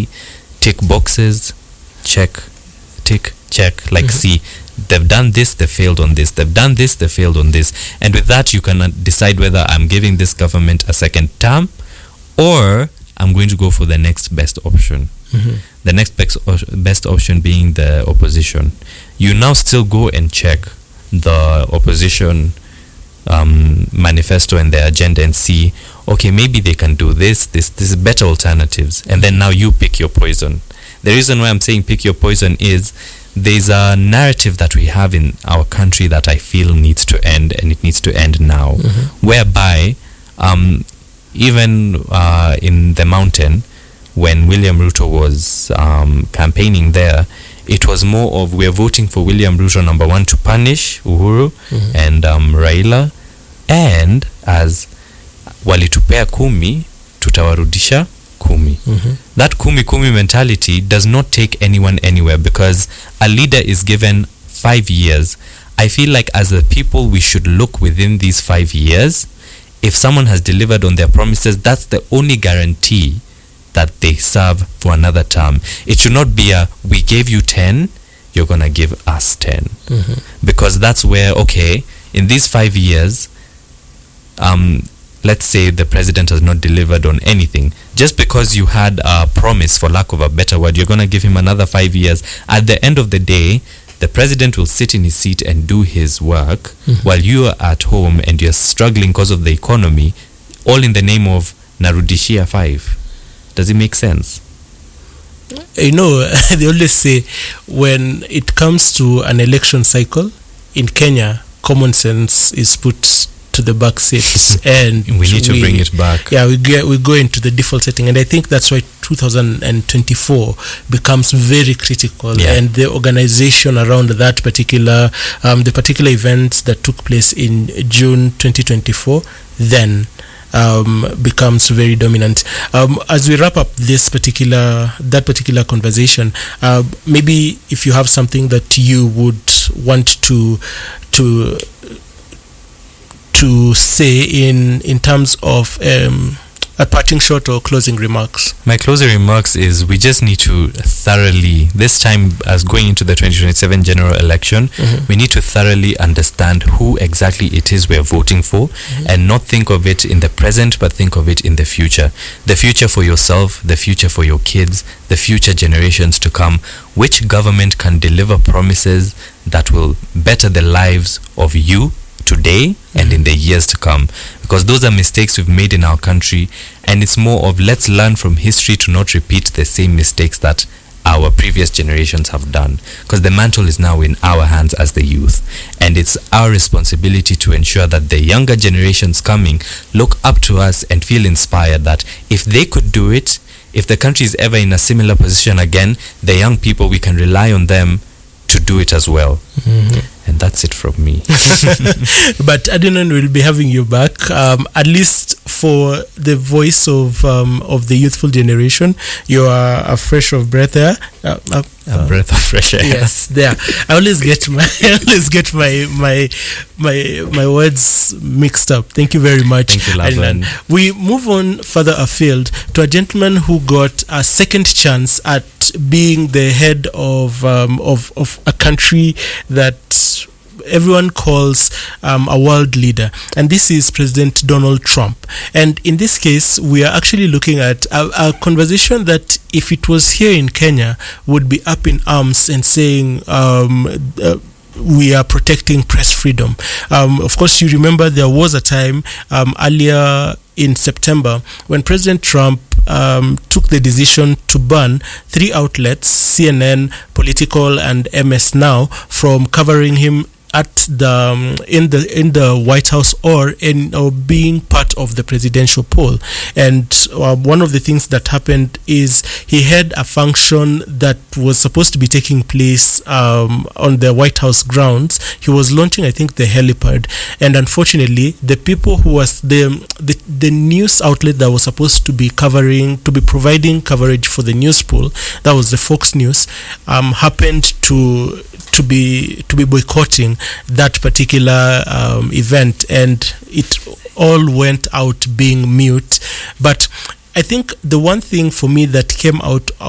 simply tick boxes, check, tick, check, like see, they've done this, they failed on this, they've done this, they failed on this. And with that, you can decide whether I'm giving this government a second term or I'm going to go for the next best option. The next best option being the opposition. You now still go and check the opposition manifesto and their agenda and see, okay, maybe they can do this is better alternatives. And then now you pick your poison. The reason why I'm saying pick your poison is there's a narrative that we have in our country that I feel needs to end, and it needs to end now, whereby even in the mountain, when William Ruto was campaigning there, it was more of we're voting for William Ruto, number one, to punish Uhuru and Raila, and as walitupea 10 tutawarudisha 10. That 10 mentality does not take anyone anywhere, because a leader is given 5 years. I feel like as a people we should look within these 5 years. If someone has delivered on their promises, that's the only guarantee that they serve for another term. It should not be a, we gave you 10, you're gonna give us 10. Because that's where, okay, in these 5 years, let's say the president has not delivered on anything. Just because you had a promise, for lack of a better word, you're gonna give him another 5 years. At the end of the day, the president will sit in his seat and do his work while you are at home and you're struggling because of the economy, all in the name of Narudishia 5. Does it make sense? You know, they always say when it comes to an election cycle in Kenya, common sense is put to the back seat, and we need to bring it back. Yeah, we go into the default setting, and I think that's why 2024 becomes very critical, and the organization around that particular the particular events that took place in June 2024 then becomes very dominant. As we wrap up that particular conversation, maybe if you have something that you would want to say in terms of a parting shot or closing remarks. My closing remarks is we just need to thoroughly, this time as going into the 2027 general election, we need to thoroughly understand who exactly it is we're voting for, and not think of it in the present, but think of it in the future. The future for yourself, the future for your kids, the future generations to come. Which government can deliver promises that will better the lives of you today and in the years to come? Because those are mistakes we've made in our country, and it's more of let's learn from history to not repeat the same mistakes that our previous generations have done, because the mantle is now in our hands as the youth, and it's our responsibility to ensure that the younger generations coming look up to us and feel inspired that if they could do it, if the country is ever in a similar position again, the young people, we can rely on them to do it as well. And that's it from me. But Adenon will be having you back, at least for the voice of the youthful generation. You are a fresh of breath there. A breath of fresh air. Yes, there. I always get my words mixed up. Thank you very much. Thank you, Lavan. We move on further afield to a gentleman who got a second chance at being the head of a country that everyone calls a world leader, and this is President Donald Trump. And in this case, we are actually looking at a conversation that, if it was here in Kenya, would be up in arms and saying we are protecting press freedom. Of course, you remember there was a time earlier in September when President Trump took the decision to ban 3 outlets, CNN, Political, and MS Now, from covering him at the in the White House or being part of the presidential poll. And one of the things that happened is he had a function that was supposed to be taking place on the White House grounds. He was launching, I think, the helipad, and unfortunately the people who was the news outlet that was supposed to be providing coverage for the news poll, that was the Fox News, happened to be boycotting that particular event, and it all went out being mute. But I think the one thing for me that came out